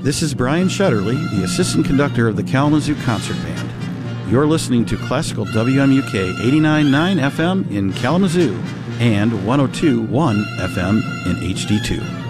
This is Brian Shutterly, the assistant conductor of the Kalamazoo Concert Band. You're listening to Classical WMUK 89.9 FM in Kalamazoo and 102.1 FM in HD2.